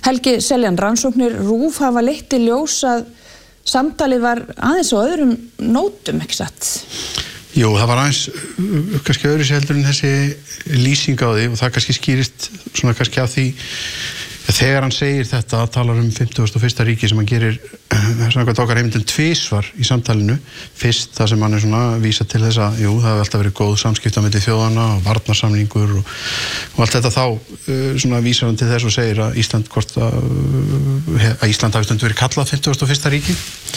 Helgi Seljan, rannsóknir RÚV hafa leitt í ljós að samtalið var aðeins á öðrum nótum, ekki satt? Jú, það var aðeins kannski öðru heldur en þessi lýsing á því og það kannski skýrist svona kannski af því þegar hann segir þetta, talar 51. ríki sem hann gerir samkvæmt okkar heimildum tvisvar í samtalinu. Fyrst það sem hann svona vísa til þess að jú, það hefur alltaf verið góð samskipti á milli þjóðanna og varnarsamningur og allt þetta þá svona vísar hann til þess og segir að Ísland að Ísland hafi stundum verið kallað 51. ríki.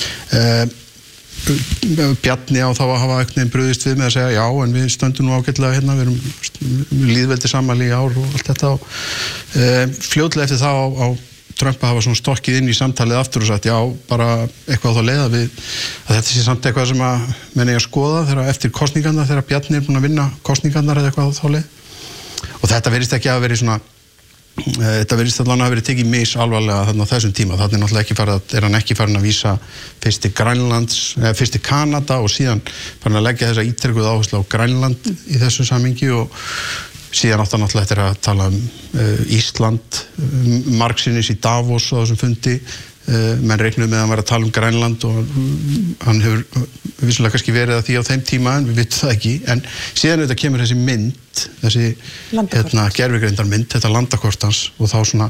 Bjarni á þá að hafa einhvern veginn brugðist við með að segja já, en við stöndum nú ágætlega hérna, við erum lýðveldi sammæli í ár og allt þetta fljótlega eftir það á Trump að hafa svona stokkið inn í samtalið aftur og sagt já, bara eitthvað á þá leið að þetta sé samt eitthvað sem að menn eigi að skoða þegar eftir kosningarnar, þegar Bjarni búinn að vinna kosningarnar eða eitthvað á þá leið og þetta virðist ekki að vera svona þetta virðist allan að hafa verið tekið misalvarlega þarna á þessum tíma. Þannig náttúrulega hann ekki farin að vísa fyrst til Grænlands, fyrst til Kanada og síðan farin að leggja þessa ítrekuðu áherslu á Grænland í þessu samhengi og síðan átti hann náttúrulega eftir að tala Ísland margsinnis í Davos á þessum fundi. Menn reiknuðu með að hann var að tala Grænland og hann hefur vissulega kannski verið að því á þeim tíma en við vitum það ekki, en síðan auðvitað kemur þessi mynd, þessi gervigreindarmynd, þetta landakort hans og þá svona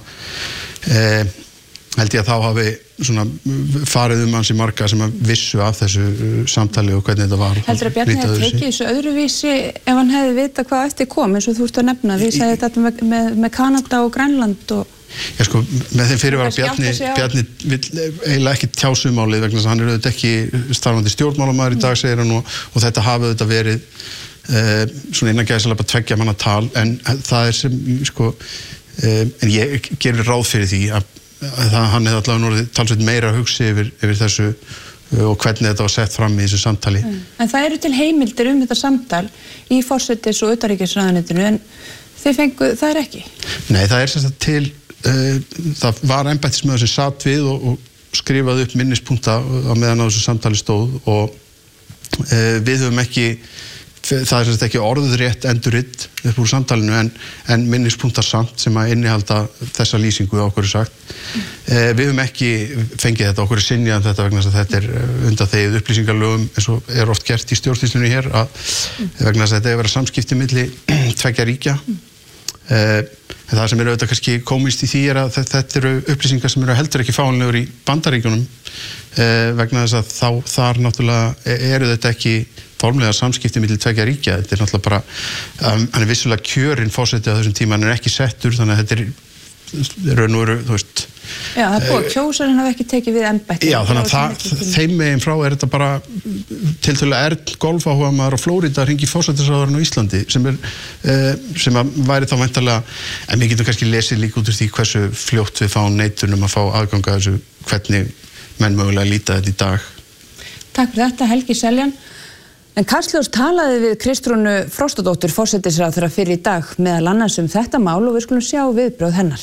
held ég að þá hafi svona farið hans í marga sem að vissu af þessu samtali og hvernig þetta var. Heldur að Bjarni hefði tekið þessu öðruvísi ef hann hefði vitað hvað eftir kom eins og þú ert að nefna, við sagði þetta með Kanada og Grænland og Já sko, með þeim fyrirvara Bjarni vill eiginlega ekki tjásumálið vegna þess að hann auðvitað ekki starfandi stjórnmálamaður í dag, segir hann og þetta hafi auðvitað verið svona innan gæðislega bara 2 manna tal en það sem sko en ég gerir ráð fyrir því að hann hefði allavega orðið talsveit meira að hugsa yfir þessu og hvernig þetta var sett fram í þessu samtali. En það eru til heimildir þetta samtal í forsætis- og utanríkisráðuneytinu en þið fengu það ekki? Nei, það sem sagt til það var embættismaður sem satt við og skrifaði upp minnispunkta á meðan á þessu samtali stóð og við höfum ekki það sem sagt ekki orðrétt endurrit upp úr samtalinu en minnispunktar samt sem að innihalda þessa lýsingu á okkur sagt. Við höfum ekki fengið þetta okkur synjað þetta vegna þess að þetta undanþegið upplýsingalögum eins og oft gert í stjórnsýslunni hér að vegna þess að þetta vera samskipti milli 2 ríkja. En það sem auðvitað kannski komist í því að þetta eru upplýsingar sem heldur ekki fáanlegur í Bandaríkjunum vegna þess að þar náttúrulega eru þetta ekki formlega samskipti milli 2 ríkja. Þetta er náttúrulega bara, hann vissulega kjörinn forseti á þessum tíma, hann ekki settur þannig að þetta raun og veru, þú veist. Já, það búið að kjósa en hafa ekki tekið við embætti. Já, þannig að þeim megin frá þetta bara tiltölulega golfáhugamaður á Flórída hringi forsætisráðherrann á Íslandi sem að væri þá væntanlega, en við getum kannski lesið líka út úr því hversu fljótt við fáum neitunum að fá aðgang að þessu hvernig menn mögulega líta þetta í dag. Takk fyrir þetta, Helgi Seljan. En Kastljós talaði við Kristrúnu Frostadóttur forsætisráðherra fyrir í dag meðal annars þetta mál og við skulum sjá viðbrögð hennar.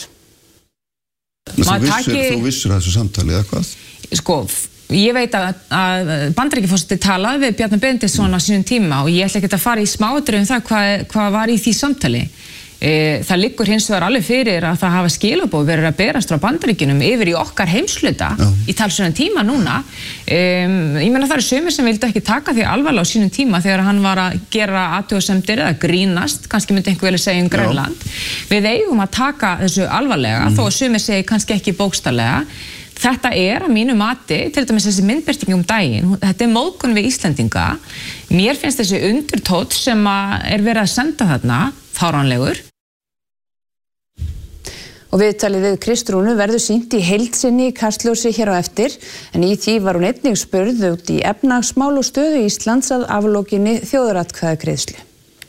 Þú vissur þessu samtali eða hvað? Sko, ég veit að Bandaríkjaforseti talaði við Bjarni Benediktsson á sínum tíma og ég ætla ekki að fara í smáatriðum það hvað var í því samtali. Það liggur hins vegar alveg fyrir að það hafa skilaboð verið að berast frá Bandaríkjunum yfir í okkar heimshluta í talsverðan tíma núna. Ég meina það eru sumir sem vildu ekki taka því alvarlega á sínum tíma þegar hann var að gera athugasemdir eða grínast, kannski myndi einhver vilja segja Grænland. Við eigum að taka þessu alvarlega þó að sumir segi kannski ekki bókstarlega. Þetta að mínu mati, til dæmis þessi myndbirting daginn, þetta móðgun við Íslendinga. Mér finnst þessi undirtótt sem verið að senda þarna fáránlegur. Og viðtalið við Kristrúnu verður sýnt í heild sinni í Kastljósi hér á eftir, en í því var hún einnig spurð út í efnahagsmál og stöðu Íslands að aflokinni þjóðaratkvæðagreiðslu.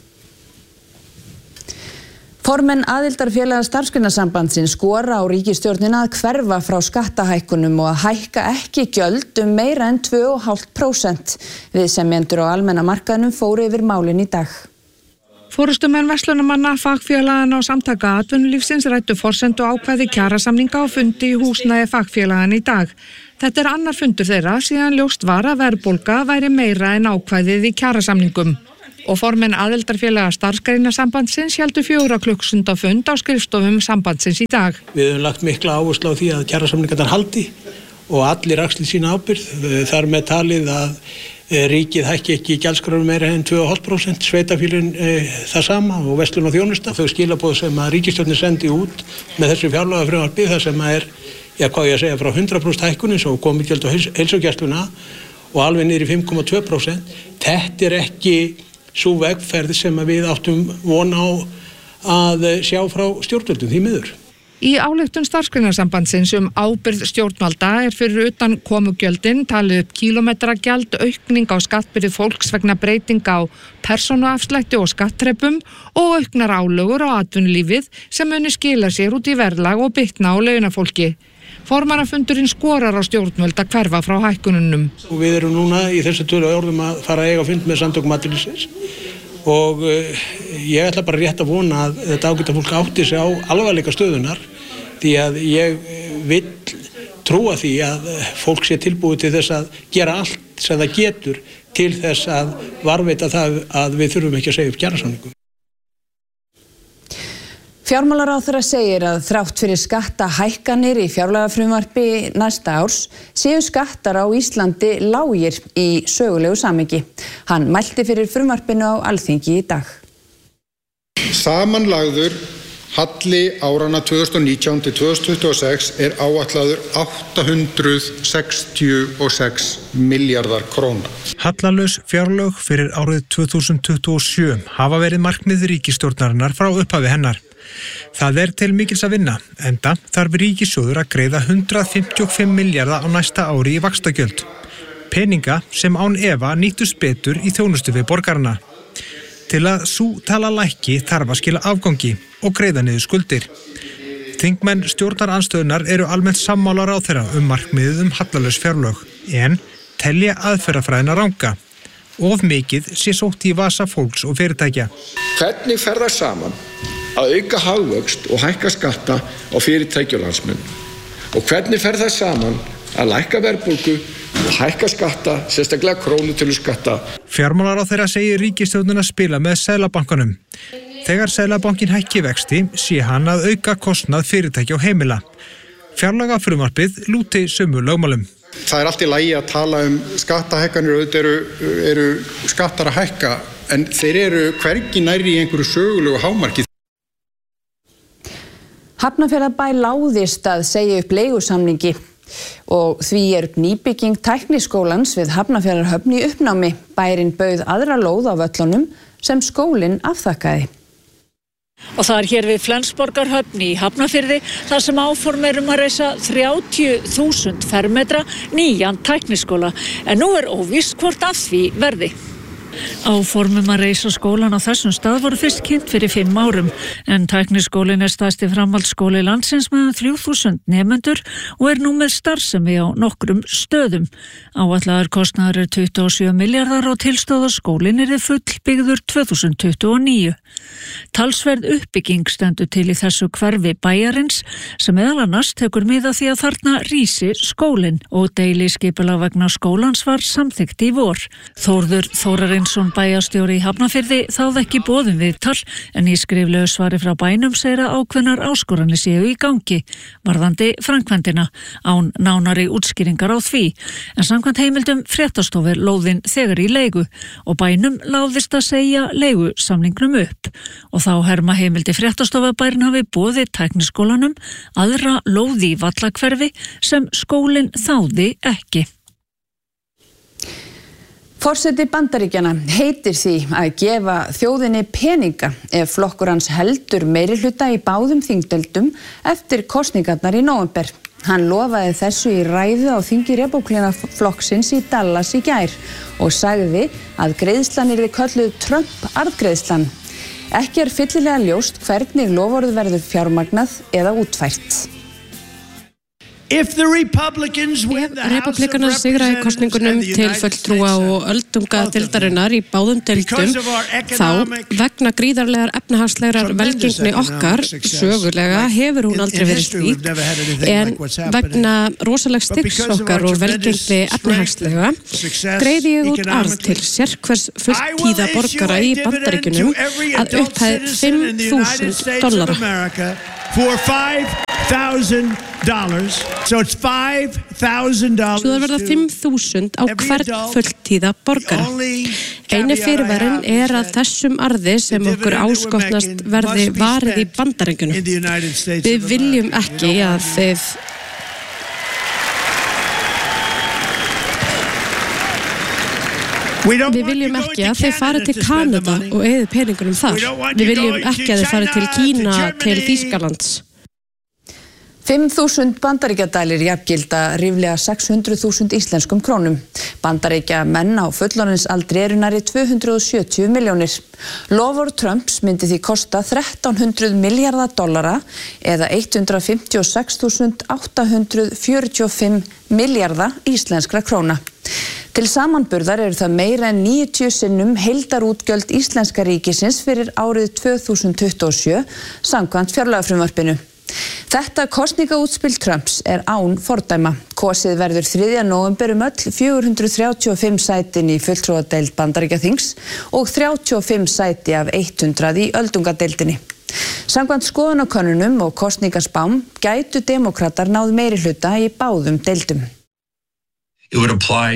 Formenn aðildarfélaga Starfsgreinasambandsins skora á ríkisstjórnina að hverfa frá skattahækkunum og að hækka ekki gjöld meira en 2,5%. Viðsemjendur á almenna markaðnum fóru yfir málin í dag. Forystumenn verslunarmanna, fagfélagana og samtaka atvinnulífsins ræddu forsendu ákvæði kjarasamninga og fundi í húsnæði fagfélagana í dag. Þetta annar fundur þeirra síðan ljóst var að verðbólga væri meira en ákvæðið í kjarasamningum. og formenn aðildarfélaga starfsgreinasambandsins héldu 4 klukkustunda fund á skrifstofum sambandsins í dag. Við höfum lagt mikla áherslu á því að kjarasamningarnir haldi og allir axli sína ábyrgð. Þar með talið að ríkið hækki ekki gjaldskrár meira en 2,5%, sveitarfélögin það sama og verslun og þjónusta. Þau skilaboð sem að ríkisstjórnin sendi út með þessu fjárlagafrumvarpi þar sem er, hvað ég að segja, frá 100% hækkunin svo komið gjöld á heilsugæsluna og alveg niður í 5,2%. Þetta er ekki sú vegferð sem við áttum von á að sjá frá stjórnvöldum því miður. Í ályktun starfsgreinasambandsins ábyrgð stjórnvalda er fyrir utan komugjöldin talið upp kílómetragjald, aukning á skattbyrði fólks vegna breytinga á persónuafslætti og skattþrepum og auknar álögur á atvinnulífið sem muni skila sér út í verðlag og bitna á launafólki. Formannafundurinn skorar á stjórnvöld að hverfa frá hækkununum. Við erum núna í þessu tölu orðum að fara að eiga fund með samtökum atvinnulífsins og ég ætla bara rétt að vona að þetta ágæta fólk átti sig á alvarleika stöðunar því að ég vil trúa því að fólk sé tilbúið til þess að gera allt sem það getur til þess að varðveita það að við þurfum ekki að segja upp kjarasamningum. Fjármálaráðherra segir að þrátt fyrir skattahækkanir í fjárlagafrumvarpi næsta árs séu skattar á Íslandi lágir í sögulegu samhengi. Hann mælti fyrir frumvarpinu á Alþingi í dag. Samanlagður halli árana 2019 til 2026 er áætlaður 866 milljarðar króna. Hallalaus fjárlög fyrir árið 2027 hafa verið markmið ríkisstjórnarinnar frá upphafi hennar. Það er til mikils að vinna, enda þarf ríkissjóður að greiða 155 milljarða á næsta ári í vaxtagjöld. Peninga sem án efa nýttust betur í þjónustu við borgarana. Til að sú tala lækki þarf að skila afgangi og greiða niður skuldir. Þingmenn stjórnarandstöðunar eru almennt sammála ráðherra markmiðið hallalaus fjárlög, en telja aðferðafræðina ranga. Of mikið sé sótt í vasa fólks og fyrirtækja. Hvernig fer það saman að auka hagvöxt og hækka skatta á fyrirtæki og landsmenn? Og hvernig fer það saman að lækka verðbólgu og hækka skatta, sérstaklega krónutöluskatta? Fjármálaráðherra segir ríkisstjórnin að spila með Seðlabankanum. Þegar Seðlabankinn hækki vexti sé hann að auka kostnað fyrirtæki og heimila. Fjárlagafrumvarpið lúti sömu lögmálum. Það er allt í lagi að tala skattahækkanir og þetta eru skattar að hækka, en þeir eru hvergi nærri í einhverju sögulegu hámarki. Hafnarfjarðarbær láðist að segja upp leigusamningi og því nýbygging tækniskólans við Hafnarfjarðarhöfn í uppnámi. Bærinn bauð aðra lóð á völlunum sem skólinn afþakkaði. Og það hér við Flensborgarhöfn í Hafnarfirði þar sem áform að reisa 30.000 fermetra nýjan tækniskóla. En nú óvíst hvort af því verði. Áform að reisa skólan á þessum stað voru fyrst kynnt fyrir 5 árum, en tækniskólinn stærsti framhaldsskóli landsins með 3.000 nemendur og nú með starfsemi á nokkrum stöðum. Áætlaður kostnaður 27 milljarðar og tilstóðarskólinn fullbyggður 2029. Talsverð uppbygging stendur til í þessu hverfi bæjarins sem meðal annars tekur mið af því að þarna rísi skólinn og deiliskipulag vegna skólans var samþykkt í vor. Þórður Þórarinsson bæjarstjóri í Hafnarfirði þáði ekki boðum viðtal, en í skriflegu svari frá bænum segir að ákveðnar áskoranir séu í gangi varðandi framkvæmdina án nánari útskýringar á því. En samkvæmt heimildum fréttastofu lóðin þegar í leigu og bænum láðist að segja leigusamningnum upp. Og þá herma heimildi fréttastofu að bærinn hafi boðið tækniskólanum aðra lóð í Vallahverfi sem skólinn þáði ekki. Forseti Bandaríkjanna heitir því að gefa þjóðinni peninga ef flokkur hans heldur meirihluta í báðum þingdeildum eftir kosningarnar í nóvember. Hann lofaði þessu í ræðu á þingi repúblikaflokksins í Dallas í gær og sagði að greiðslan yrði kölluð Trump-arðgreiðslan. Ekki fyllilega ljóst hvernig loforð verður fjármagnað eða útfært. Ef Republikanar sigra í kosningunum til fulltrúa og öldungadeildarinnar í báðum deildum, þá vegna gríðarlegar efnahagslegrar velgengni okkar, sögulega hefur hún aldrei verið slík, en vegna rosalegs stigs okkar og velgengni efnahagslega greiði ég út arð til sérhvers fulltíða borgara í Bandaríkjunum að upphæð $5,000. For $5,000. So it's $5,000. Svo það verða 5.000 á hvern fulltíða borgara. Einu fyrirverin að þessum arði sem okkur áskotnast verði varið í Bandaríkjunum. Við viljum ekki að þið Við viljum ekki að þeir fari til Kanada og eyði peningunum þar. Við viljum ekki að þeir fari til Kína, til Þýskalands. 5.000 bandaríkjadalir jafngilda ríflega 600.000 íslenskum krónum. Bandaríkjamenn á fullorðinsaldri eru nærri 270 milljónir. Loforð Trumps myndi því kosta $1.300 milljarða eða 156.845 milljarða íslenskra króna. Til samanburðar eru það meira en 90 sinnum heildarútgjöld íslenska ríkisins fyrir árið 2027 samkvæmt fjárlagafrumvarpinu. Þetta kosningaútspil Trumps án fordæma. Kosið verður 3. nóvember öll 435 sætin í fulltrúadeild Bandaríkjaþings og 35 sæti af 100 í öldungadeildinni. Samkvæmt skoðanakönnunum og kosningaspám gætu demókratar náð meirihluta í báðum deildum. Það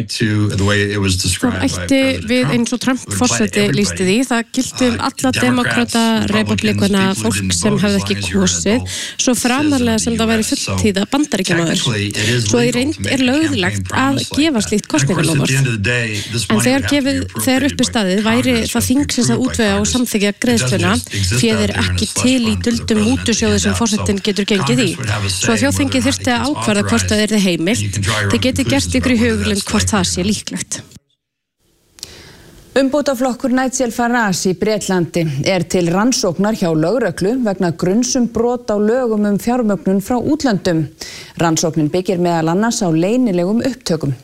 ætti við eins og Trump forseti lýsti því, það gilti alla demókrata, republikana, fólk sem hefði ekki kosið, svo framarlega sem það væri fulltíða bandaríkjamaður. Svo í reynd lögðlegt að gefa slíkt kosningalofvörð. En þegar uppi staðið væri það þingsins að útvega og samþykkja greiðsluna, féðir ekki til í duldum mútusjóði sem forsetinn getur gengið í. Svo þjóðþingið þyrfti að ákvarða hvort það yrði heimilt. Þið geti gert ykkur í hugulinn hvort það sé líklegt. Umbótaflokkur Nigel Farage í Bretlandi til rannsóknar hjá lögreglu vegna gruns brot á lögum fjármögnun frá útlöndum. Rannsóknin byggir meðal annars á leynilegum upptökum.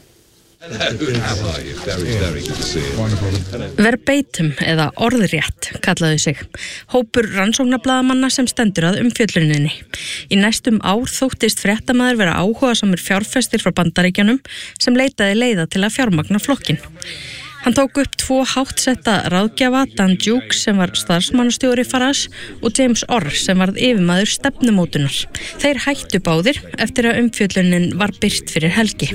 Verbatim eða orðrétt kallaði sig. Hópur rannsóknarblaðamanna sem stendur að umfjölluninni. Í næstum ár þóttist fréttamaður vera áhugasamur fjárfestir frá Bandaríkjunum sem leitaði leiða til að fjármagna flokkinn. Hann tók upp 2 háttsetta ráðgjafa, Dan Duke sem var starfsmannastjóri Farage og James Orr sem var yfirmaður stefnumótunar. Þeir hættu báðir eftir að umfjöllunin var birt fyrir helgi.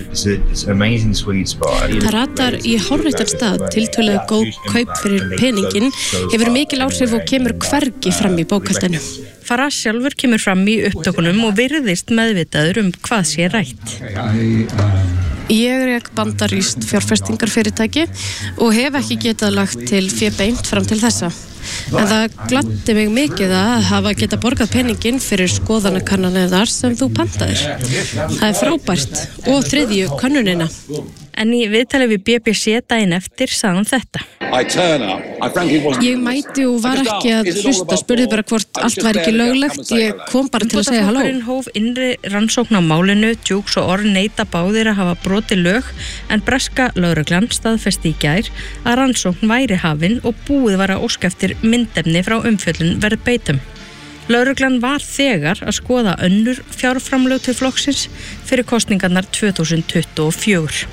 Það ratar í hárréttan stað, tiltölulega góð kaup fyrir peningin, hefur mikil áhrif og kemur hvergi fram í bókhaldinu. Farage sjálfur kemur fram í upptökunum og virðist meðvitaður hvað sé rætt. Ég rek bandarískt fjárfestingarfyrirtæki og hef ekki getað lagt til fé beint fram til þessa. En það gladdi mig mikið að hafa getað borgað peningin fyrir skoðanakannanirnar sem þú pantaðir. Það frábært og 3. könnunina. En í viðtali við BBC daginn eftir sagði hann þetta. Ég mæti og var ekki að hlusta, spurði bara hvort allt væri ekki löglegt, ég kom bara til að segja halló. Flokkurinn hóf innri rannsókn á málinu, Dukes og Orr neita báðir að hafa brotið lög, en breska lögreglan staðfesti í gær að rannsókn væri hafin og búið var að óska eftir myndefni frá umfjöllun verbatim. Lögreglan var þegar að skoða önnur fjárframlög til flokksins fyrir kosningarnar 2024.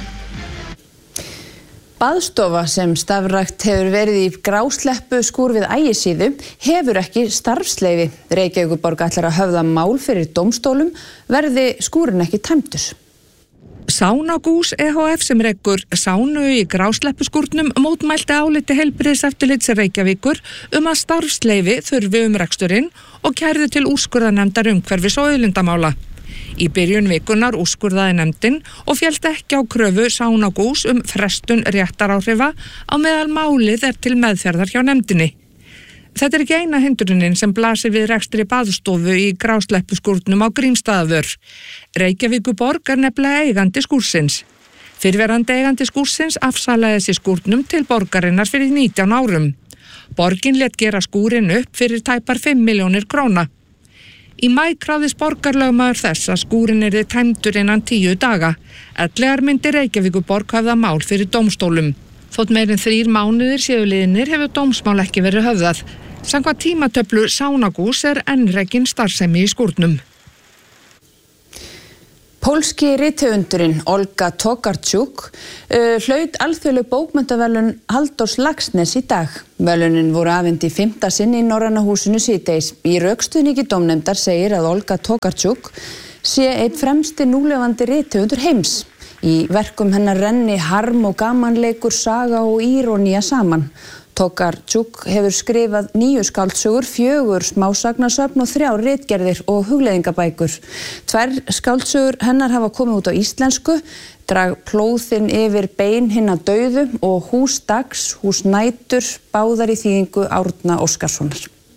Baðstofa sem starfrækt hefur verið í Grásleppu skúr við Ægisíðu hefur ekki starfsleyfi. Reykjavíkurborg ætlar að höfða mál fyrir dómstólum verði skúrin ekki tæmdur. Sánagús EHF sem rekur sánu í Grásleppuskúrnum mótmælti áliti heilbrigðiseftirlits Reykjavíkur að starfsleyfi þurfi reksturinn og kærði til úrskurðarnefndar umhverfis- og auðlindamála. Í byrjun vikunar úrskurðaði nefndin og féllst ekki á kröfu Sánagús frestun réttaráhrifa á meðal málið til meðferðar hjá nefndinni. Þetta ekki eina hindrunin sem blasir við rekstri baðstofu í Grásleppuskúrnum á Grímsstaðavör. Reykjavíkurborg nefnilega eigandi skúrsins. Fyrrverandi eigandi skúrsins afsalaði sig skúrnum til borgarinnar fyrir 19 árum. Borgin lét gera skúrin upp fyrir tæpar 5 milljónir króna. Í maí krafðist borgarlögmaður þess að skúrinn yrði tæmdur innan 10 daga. Ellegar myndi Reykjavíkurborg höfða mál fyrir dómstólum. Þótt meir en 3 mánuðir séu liðnir hefur dómsmál ekki verið höfðað. Samkvæmt tímatöflu Sánagús enn rekin starfsemi í skúrnum. Pólski rithöfundurinn Olga Tokarczuk hlaut alþjóðleg bókmenntaverðlaun Halldórs Laxness í dag. Verðlaunin voru afhent í 5. sinn í Norræna húsinu síðdegis. Í rökstuðningi dómnefndar segir að Olga Tokarczuk sé einn fremsti núlifandi rithöfundur heims. Í verkum hennar renni harm og gamanleikur, saga og írónía saman. Tokarczuk hefur skrifað 9 skáldsögur, 4 smásagnasöfn og 3 ritgerðir og hugleiðingabækur. 2 skáldsögur hennar hafa komið út á íslensku, Drag plóðin yfir bein hinna dauðu og Hús dags, hús nætur, báðar í þýðingu Árna Óskarssonar.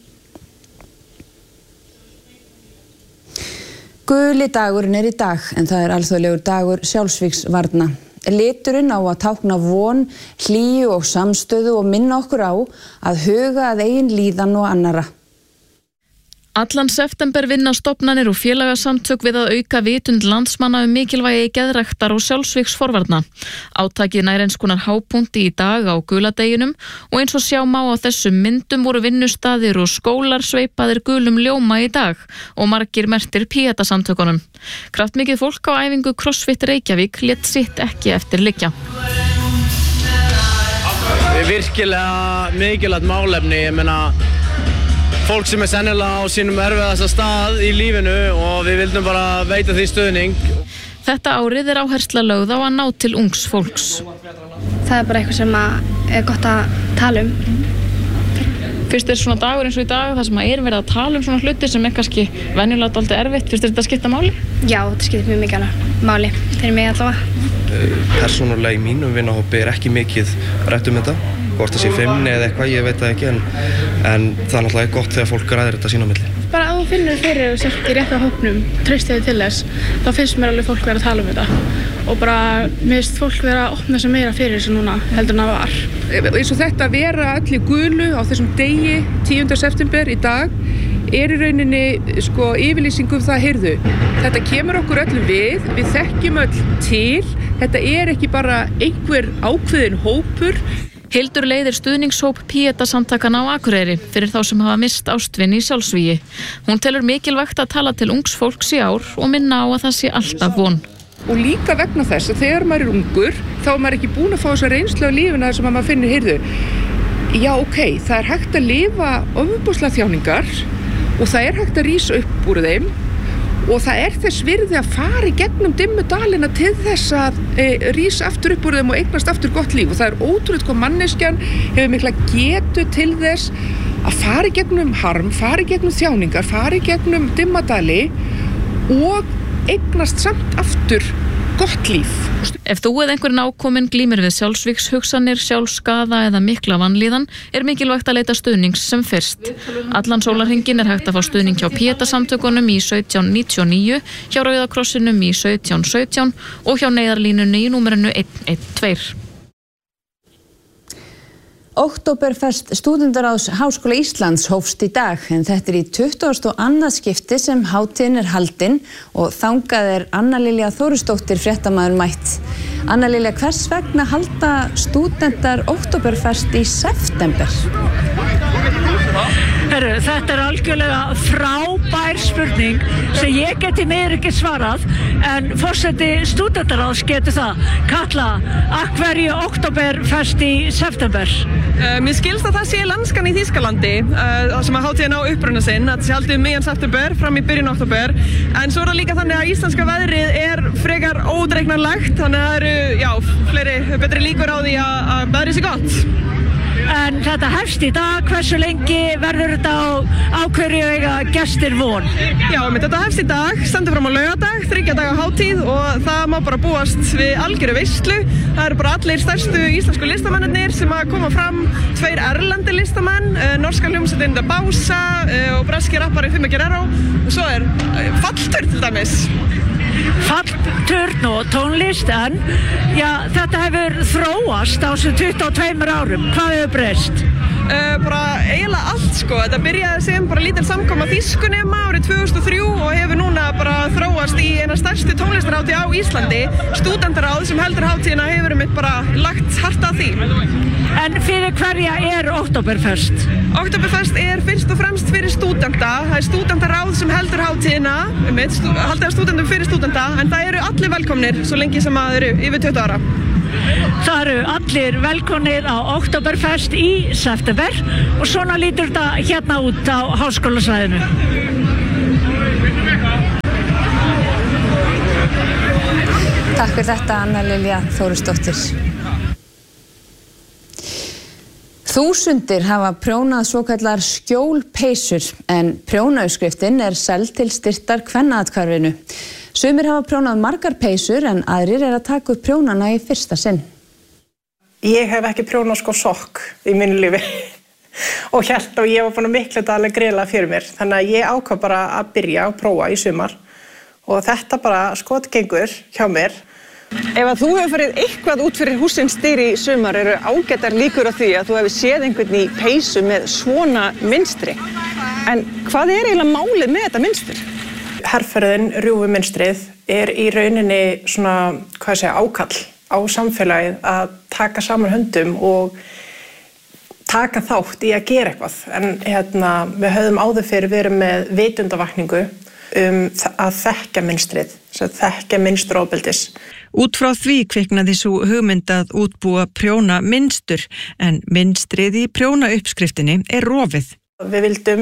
Guli dagurinn í dag, en það alþjóðlegur dagur sjálfsvígsvarna. Liturinn á að tákna von, hlýju og samstöðu og minna okkur á að huga að eigin líðan og annarra. Allan september vinna stofnanir og félagasamtök við að auka vitund landsmanna mikilvægi geðræktar og sjálfsvígsforvarna. Átakið nær eins konar hápunkti í dag á guladeginum og eins og sjá má á þessum myndum voru vinnustaðir og skólar sveipaðir gulum ljóma í dag og margir merktir Píeta-samtökunum. Kraftmikið fólk á æfingu CrossFit Reykjavík lét sitt ekki eftir liggja. Virkilega mikilvægt málefni, ég meina fólk sem sennilega á sínum erfiðasta stað í lífinu og við vildum bara veita því stuðning. Þetta árið áhersla lögð á að ná til ungs fólks. Það bara eitthvað sem gott að tala Fyrst svona dagur eins og í dag þar sem verið að tala svona hluti sem kannski venjulega dálítið erfitt. Fyrst þetta skipta máli? Já, þetta skiptir mjög mikið máli fyrir mig allavega. Persónulega í mínum vinahópi ekki mikið rætt þetta. Hvort það sé feimni eða eitthvað, ég veit það ekki, en það náttúrulega gott þegar fólk ræðir þetta sín á milli. Bara að þú finnur fyrir og sért í rétta hópnum, treystið til þess, þá finnst mér alveg fólk vera að tala þetta. Og bara, mér finnst fólk vera að opna sig meira fyrir þessu núna, heldur en það var. Eins og þetta vera allir gulu á þessum degi, 10. september í dag, í rauninni yfirlýsingum það heyrðu. Þetta kemur okkur öllum við þekkjum öll til, þetta ekki bara einhver ákveðin hópur. Hildur leiðir stuðningshóp Píeta-samtakana á Akureyri fyrir þá sem hafa mist ástvin í sjálfsvígi. Hún telur mikilvægt að tala til ungs fólks í ár og minna á að það sé alltaf von. Og líka vegna þess að þegar maður ungur þá maður ekki búin að fá þessa reynslu á lífinu þar sem maður finnir, heyrðu, já það hægt að lifa ofboðslega þjáningar og það hægt að rísa upp úr þeim og það þess virði að fara í gegnum dimmu dalina til þess að rísa aftur upp úr þeim og eignast aftur gott líf og það ótrúlegt hvað manneskjan hefur mikla getu til þess að fara í gegnum harm, fara í gegnum þjáningar, fara í gegnum dimmadali og eignast samt aftur gott líf. Ef þú eða einhver nákominn glímir við sjálfsvígshugsanir, sjálfsskaða eða mikla vanlíðan mikilvægt að leita stuðnings sem fyrst. Allan sólarhringinn hægt að fá stuðning hjá Píeta-samtökunum í 1799, hjá Rauða krossinum í 1717 og hjá neyðarlínunni í númerinu 112. Októberfest Stúdendaráðs Háskóla Íslands hófst í dag en þetta í 22. skipti sem hátíðin haldin og þangað Anna Lilja Þórisdóttir fréttamaður mætt. Anna Lilja, hvers vegna halda stúdendar Októberfest í september? Þetta algjörlega frábær spurning sem ég geti meir ekki svarað en forseti Stúdentaráðs getur það. Katla, af hverju Októberfest í september? Mér skilst að það sé landskan í Þýskalandi sem að hátíðin á uppruna sinn, að það sé haldið miðjan september fram í byrjun október, en svo það líka þannig að íslenska veðrið frekar ódreiknanlegt, þannig að það fleiri betri líkur á því að veðrið sé gott. En þetta hefst í dag, hversu lengi verður þetta á hverju eiga gestir von? Já, þetta hefst í dag, stendur fram á laugardag, 3 daga hátíð og það má bara búast við algjöru veislu. Það eru bara allir stærstu íslensku listamennirnir sem að koma fram, 2 erlendi listamenn, norska hljómsveitin The Bása og breski rappari Fimmi Guerrero og svo Fallturn til dæmis. Fallturn og tónlist, en þetta hefur þróast á þessum 22 árum. Hvað hefur breyst? bara eiginlega allt sko. Þetta byrjaði sem bara lítil samkoma þýskunema árið 2003 og hefur núna bara þróast í eina stærstu tónlistarhátíð á Íslandi. Stúdentarráð sem heldur hátíðina hefur bara lagt hart að því. En fyrir hverja Oktoberfest? Oktoberfest fyrst og fremst fyrir stúdenta. Það stúdentarráð sem heldur hátíðina, haldið að stúdentum fyrir stúdenta, en það eru allir velkomnir svo lengi sem að eru yfir 20 ára. Það eru allir velkomnir á Oktoberfest í september og svona lítur þetta hérna út á háskólasvæðinu. Takk fyrir þetta, Anna Lilja Þórisdóttir. Þúsundir hafa prjónað svokallar skjólpeysur en prjónauðskriftin seld til styrktar kvennaathvarfinu. Sumir hafa prjónað margar peysur en aðrir að taka upp prjónana í fyrsta sinn. Ég hef ekki prjónað sokk í mínu lífi og ég var búin að miklu þetta alveg greiðlega fyrir mér. Þannig að ég ákvað bara að byrja að prófa í sumar og þetta bara skotgengur hjá mér. Ef að þú hefur farið eitthvað út fyrir hússins dyr í sumar eru ágætar líkur á því að þú hefur séð einhvern í peysu með svona mynstri. En hvað eiginlega málið með þetta mynstur? Herferðin rjúfumynstrið í rauninni svona, ákall á samfélagið að taka saman höndum og taka þátt í að gera eitthvað. En við höfum áður fyrir verið með vitundavakningu að þekkja mynstrið, þekkja mynsturóbeldis. Út frá því kviknaði svo hugmynd að útbúa prjóna mynstur, en mynstrið í prjónauppskriftinni rofið. Við vildum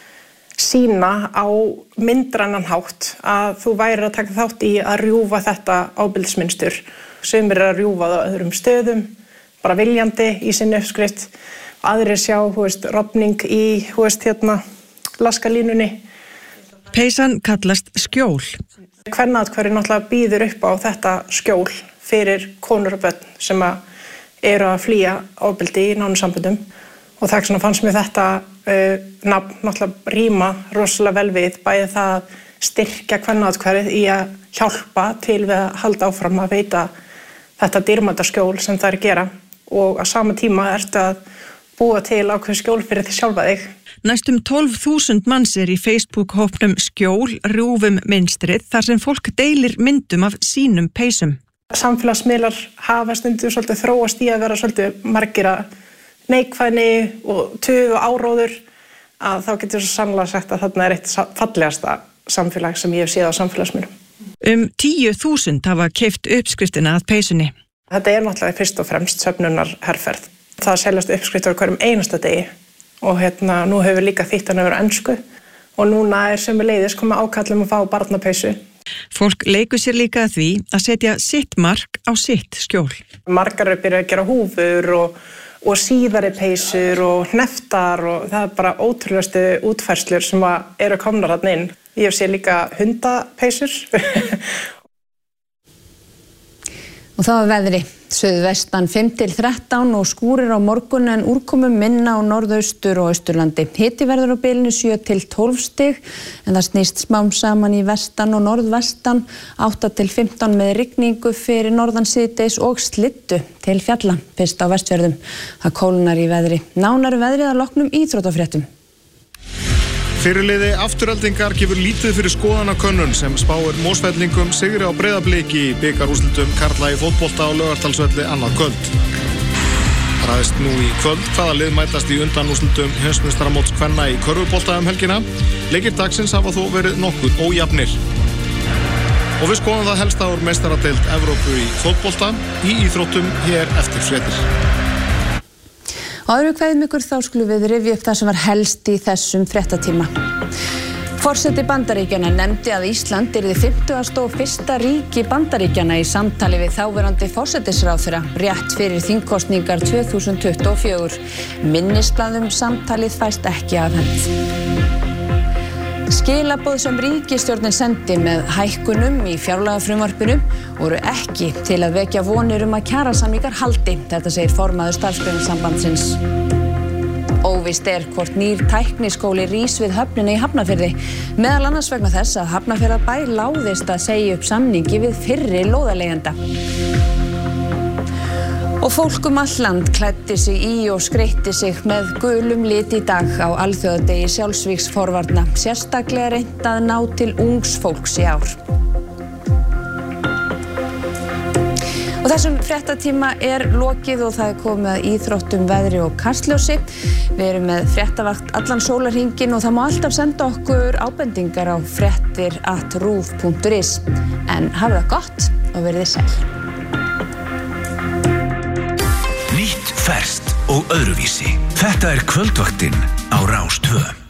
sýna á myndrænan hátt að þú værir að taka þátt í að rjúfa þetta ábeldismynstur. Sumir að rjúfa það á öðrum stöðum, bara viljandi í sinni uppskrift. Aðrir sjá, rofning í, laskalínunni. Peysan kallast skjól. Kvennaathvarfið náttúrulega býður upp á þetta skjól fyrir konur og börn sem eru að flýja ofbeldi í nánum samböndum. Og þess vegna fannst mér þetta nafn náttúrulega ríma rosalega vel við, bæði það að styrkja kvennaathvarfið í að hjálpa til við að halda áfram að veita þetta dýrmæta skjól sem það að gera og á sama tíma ertu að búa til ákveðið skjól fyrir því sjálfa þig. Næstum 12.000 manns í Facebook-hópnum Skjól rjúfum mynstrið þar sem fólk deilir myndum af sínum peysum. Samfélagsmiðlar hafa stundum svolítið þróast í að vera svolítið margir að neikvæðni og tuð og áróður að þá getur svo sannlega sagt að þarna eitt fallegasta samfélag sem ég hef séð á samfélagsmiðlum. 10.000 hafa keypt uppskriftina að peysunni. Þetta náttúrulega fyrst og fremst söfnunarherferð. Það seljast uppskriftir á hverjum einasta degi og nú hefur líka þýtt hann yfir ensku og núna sömuleiðis komið ákall að fá barnapeysu. Fólk leikur sér líka að því að setja sitt mark á sitt skjól. Margar byrja að gera húfur og síðari peysur og hneftar og það bara ótrúlegustu útfærslur sem eru komnar þarna inn. Ég hef séð líka hundapeysur. Og það var veðri. Suðvestan 5-13 og skúrir á morgun en úrkomum minna á norðaustur og austurlandi. Hiti verður á bilinu 7-12 stig en það snýst smám saman í vestan og norðvestan 8-15 með rigningu fyrir norðan síðdeis og slyddu til fjalla fyrst á Vestfjörðum. Það kólnar í veðri. Nánar veðrið að loknum íþróttafréttum. Fyrirliði Aftureldingar gefur lítið fyrir skoðanakönnun sem spáir Mosfellingum sigri á Breiðabliki í bikarúrslitum karla í fótbolta á Laugardalsvelli annað kvöld. Ræðist nú í kvöld hvaða lið mætast í undanúrslitum heimsmeistaramóts kvenna í körfubolta helgina. Leikir dagsins hafa þó verið nokkuð ójafnir. Og við skoðum það helsta úr meistaradeild Evrópu í fótbolta í íþróttum hér eftir fréttir. Áður við kveðum ykkur þá skulum við rifja upp það sem var helst í þessum fréttatíma. Forseti Bandaríkjanna nefndi að Ísland yrði 51. ríki Bandaríkjanna í samtali við þáverandi forsætisráðherra rétt fyrir þingkosningar 2024. Minnisblað samtalið fæst ekki afhent. Skilaboð sem ríkisstjórnin sendi með hækkunum í fjárlagafrumvarpinu voru ekki til að vekja vonir að kjarasamningar haldi, þetta segir formaður Starfsgreinasambandsins. Óvíst hvort nýr tækniskóli rís við höfnina í Hafnarfirði, meðal annars vegna þess að Hafnarfjarðarbær láðist að segja upp samningi við fyrri lóðarleigjanda. Og fólk all land klæddi sig í og skreytti sig með gulum lit í dag á alþjóðadegi sjálfsvígsforvarna. Sérstaklega reynt að ná til ungs fólks í ár. Og þessum fréttatíma lokið og það komið að íþróttum, veðri og kastljósi. Við erum með fréttavakt allan sólarhringinn og það má alltaf senda okkur ábendingar á fréttir@ruv.is. En hafið það gott og verið sæl. Nýtt, ferskt og öðruvísi. Þetta Kvöldvaktin á Rás 2.